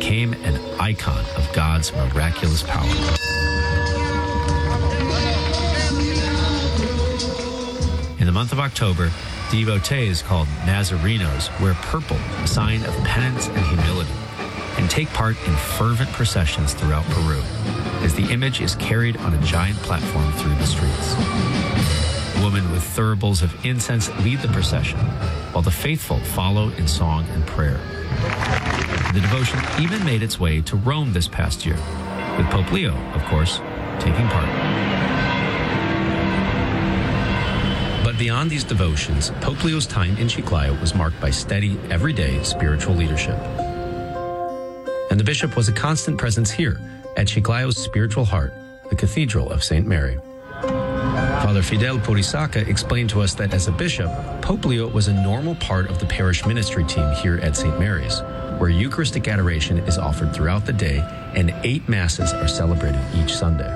became an icon of God's miraculous power. In the month of October, devotees called Nazarenos wear purple, a sign of penance and humility, and take part in fervent processions throughout Peru, as the image is carried on a giant platform through the streets. Women with thuribles of incense lead the procession, while the faithful follow in song and prayer. The devotion even made its way to Rome this past year, with Pope Leo, of course, taking part. But beyond these devotions, Pope Leo's time in Chiclayo was marked by steady, everyday spiritual leadership. And the bishop was a constant presence here at Chiclayo's spiritual heart, the Cathedral of St. Mary. Father Fidel Purisaca explained to us that as a bishop, Pope Leo was a normal part of the parish ministry team here at St. Mary's, where Eucharistic adoration is offered throughout the day and 8 masses are celebrated each Sunday.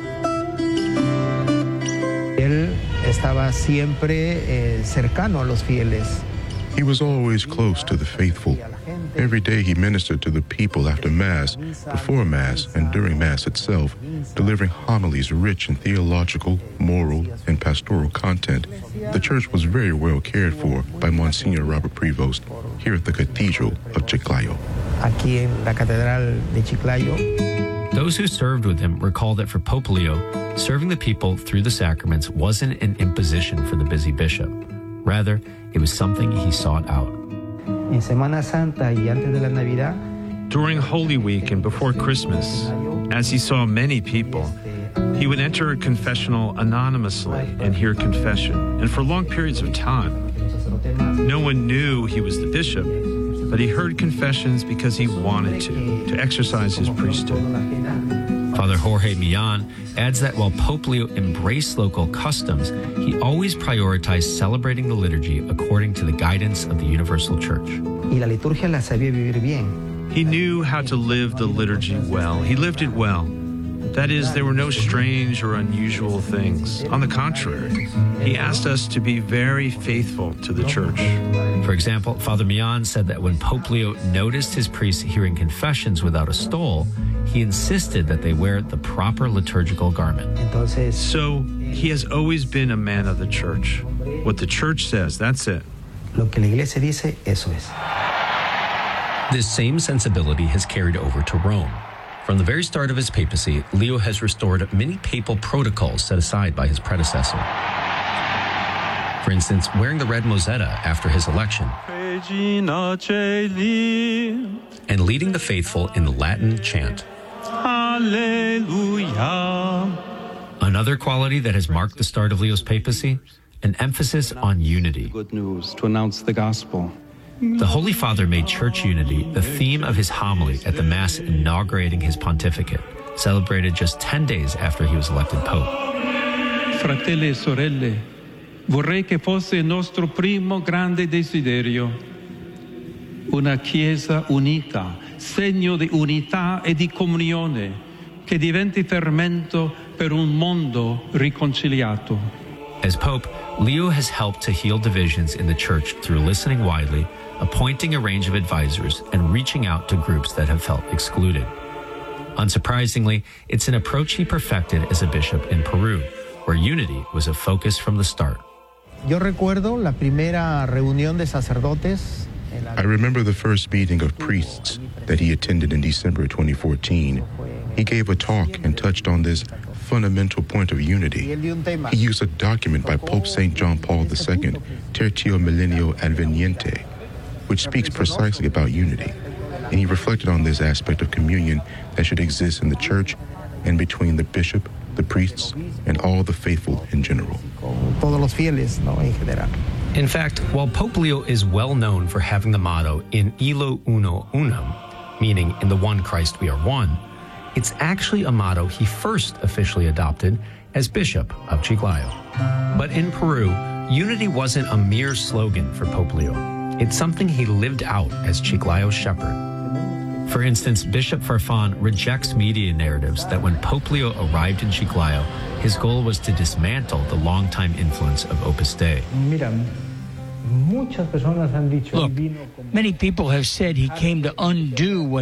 Él estaba siempre cercano a los fieles. He was always close to the faithful. Every day he ministered to the people after Mass, before Mass, and during Mass itself, delivering homilies rich in theological, moral, and pastoral content. The church was very well cared for by Monsignor Robert Prevost here at the Cathedral of Chiclayo. Aquí en la Catedral de Chiclayo. Those who served with him recall that for Pope Leo, serving the people through the sacraments wasn't an imposition for the busy bishop. Rather, it was something he sought out. En Semana Santa y antes de la Navidad. During Holy Week and before Christmas, as he saw many people, he would enter a confessional anonymously and hear confession, and for long periods of time. No one knew he was the bishop, but he heard confessions because he wanted to exercise his priesthood. Father Jorge Millan adds that while Pope Leo embraced local customs, he always prioritized celebrating the liturgy according to the guidance of the Universal Church. Y la liturgia la sabía vivir bien. He knew how to live the liturgy well. He lived it well. That is, there were no strange or unusual things. On the contrary, he asked us to be very faithful to the Church. For example, Father Millan said that when Pope Leo noticed his priests hearing confessions without a stole, he insisted that they wear the proper liturgical garment. So he has always been a man of the Church. What the Church says, that's it. Lo que la iglesia dice, eso es. This same sensibility has carried over to Rome. From the very start of his papacy, Leo has restored many papal protocols set aside by his predecessor. For instance, wearing the red mozzetta after his election, and leading the faithful in the Latin chant. Hallelujah. Another quality that has marked the start of Leo's papacy, an emphasis on unity. Good news, to announce the gospel. The Holy Father made church unity the theme of his homily at the Mass inaugurating his pontificate, celebrated just 10 days after he was elected Pope. Fratelli e sorelle, vorrei che fosse il nostro primo grande desiderio. Una Chiesa unita, segno di unità e di comunione, che diventi fermento per un mondo riconciliato. As Pope, Leo has helped to heal divisions in the Church through listening widely, appointing a range of advisors, and reaching out to groups that have felt excluded. Unsurprisingly, it's an approach he perfected as a bishop in Peru, where unity was a focus from the start. Yo recuerdo la primera reunión de sacerdotes. I remember the first meeting of priests that he attended in December 2014. He gave a talk and touched on this fundamental point of unity. He used a document by Pope St. John Paul II, Tertio Millennio Adveniente, which speaks precisely about unity. And he reflected on this aspect of communion that should exist in the Church and between the bishop, the priests, and all the faithful in general. Todos los fieles, ¿no? En general. In fact, while Pope Leo is well known for having the motto in Illo Uno Unum, meaning in the one Christ we are one, it's actually a motto he first officially adopted as Bishop of Chiclayo. But in Peru, unity wasn't a mere slogan for Pope Leo. It's something he lived out as Chiclayo's shepherd. For instance, Bishop Farfan rejects media narratives that when Pope Leo arrived in Chiclayo, his goal was to dismantle the longtime influence of Opus Dei. Look, many people have said he came to undo what